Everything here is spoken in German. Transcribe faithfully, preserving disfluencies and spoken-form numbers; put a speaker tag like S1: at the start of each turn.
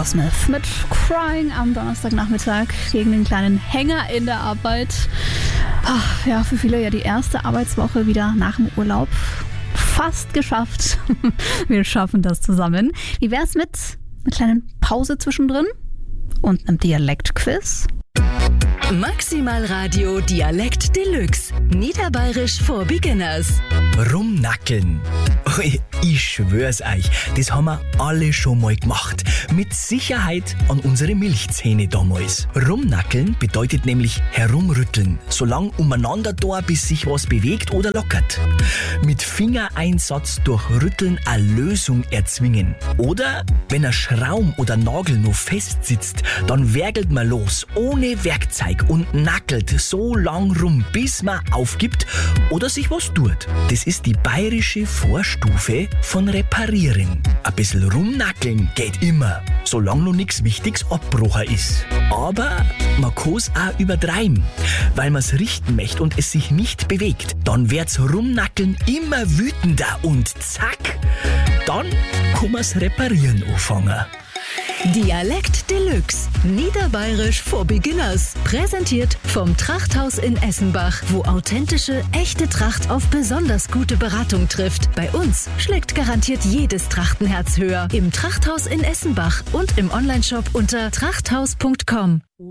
S1: Aerosmith mit Crying am Donnerstagnachmittag gegen den kleinen Hänger in der Arbeit. Ach, ja, für viele ja die erste Arbeitswoche wieder nach dem Urlaub. Fast geschafft. Wir schaffen das zusammen. Wie wär's mit einer kleinen Pause zwischendrin und einem Dialektquiz?
S2: Maximal Radio Dialekt Deluxe. Niederbayerisch for Beginners.
S3: Rumnackeln. Ich schwör's euch, das haben wir alle schon mal gemacht. Mit Sicherheit an unsere Milchzähne damals. Rumnackeln bedeutet nämlich herumrütteln, so lang umeinander da, bis sich was bewegt oder lockert. Mit Fingereinsatz durch Rütteln eine Lösung erzwingen. Oder wenn ein Schraum oder Nagel noch fest sitzt, dann werkelt man los, ohne Werkzeug und nackelt so lang rum, bis man aufgibt oder sich was tut. Das ist die bayerische Vorstufe von Reparieren. Ein bisschen rumnackeln geht immer, solange noch nichts Wichtiges abbrochen ist. Aber man kann es auch übertreiben, weil man es richten möchte und es sich nicht bewegt. Dann wird's Rumnackeln immer wütender und zack, dann kann man's reparieren anfangen.
S2: Dialekt Deluxe. Niederbayerisch for Beginners. Präsentiert vom Trachthaus in Essenbach, wo authentische, echte Tracht auf besonders gute Beratung trifft. Bei uns schlägt garantiert jedes Trachtenherz höher. Im Trachthaus in Essenbach und im Onlineshop unter trachthaus punkt com.